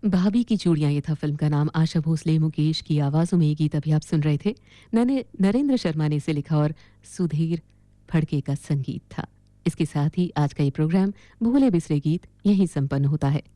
भाभी की चूड़ियां, ये था फिल्म का नाम। आशा भोसले, मुकेश की आवाज़ों में ये गीत अभी आप सुन रहे थे। नरेंद्र शर्मा ने इसे लिखा और सुधीर फड़के का संगीत था। इसके साथ ही आज का ये प्रोग्राम भूले बिसरे गीत यहीं संपन्न होता है।